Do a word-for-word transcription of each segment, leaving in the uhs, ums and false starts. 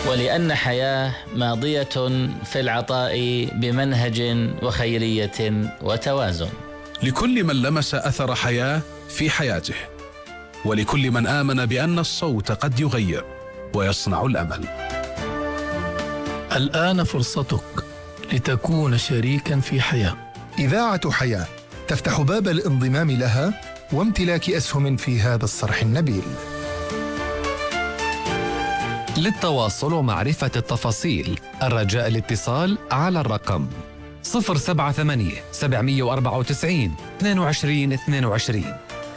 ولأن حياة ماضية في العطاء بمنهج وخيرية وتوازن. لكل من لمس أثر حياة في حياته، ولكل من آمن بأن الصوت قد يغير ويصنع الأمل. الآن فرصتك لتكون شريكا في حياة. إذاعة حياة تفتح باب الانضمام لها وامتلاك أسهم في هذا الصرح النبيل. للتواصل ومعرفة التفاصيل الرجاء الاتصال على الرقم صفر سبعة ثمانية سبعمئة وأربعة وتسعين اثنين وعشرين اثنين وعشرين.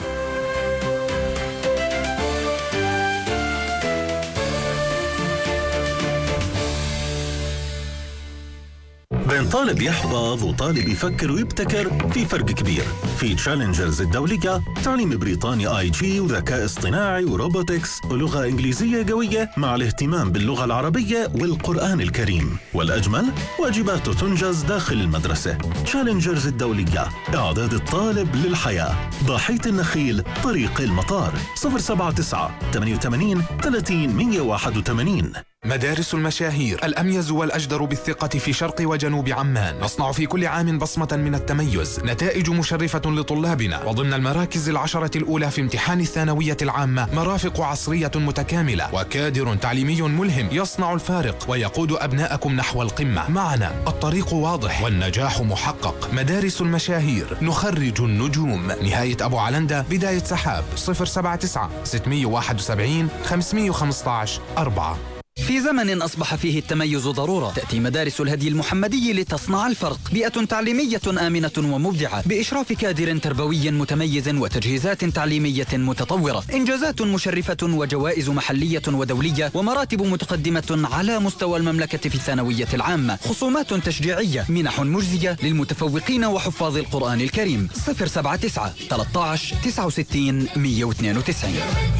بين طالب يحفظ وطالب يفكر ويبتكر في فرق كبير. في تشالنجرز الدولية تعليم بريطاني آي جي وذكاء اصطناعي وروبوتكس ولغة إنجليزية قوية مع الاهتمام باللغة العربية والقرآن الكريم. والأجمل واجباته تنجز داخل المدرسة. تشالنجرز الدولية، إعداد الطالب للحياة. ضاحية النخيل، طريق المطار. صفر سبعة تسعة ثمانية ثمانية ثلاثين مئة وواحد وثمانين. مدارس المشاهير، الأميز والأجدر بالثقة في شرق وجنوب عمان. نصنع في كل عام بصمة من التميز، نتائج مشرفة لطلابنا، وضمن المراكز العشرة الأولى في امتحان الثانوية العامة مرافق عصرية متكاملة وكادر تعليمي ملهم يصنع الفارق ويقود أبناءكم نحو القمة. معنا الطريق واضح والنجاح محقق. مدارس المشاهير، نخرج النجوم. نهاية أبو علندة، بداية سحاب. صفر سبعة تسعة ستمئة وواحد وسبعين خمسمئة وخمسة عشر أربعة. في زمن أصبح فيه التميز ضرورة، تأتي مدارس الهدي المحمدي لتصنع الفرق. بيئة تعليمية آمنة ومبدعة بإشراف كادر تربوي متميز وتجهيزات تعليمية متطورة. إنجازات مشرفة وجوائز محلية ودولية ومراتب متقدمة على مستوى المملكة في الثانوية العامة. خصومات تشجيعية، منح مجزية للمتفوقين وحفاظ القرآن الكريم. صفر سبعة تسعة ثلاثة عشر تسعة وستين مئة واثنين وتسعين.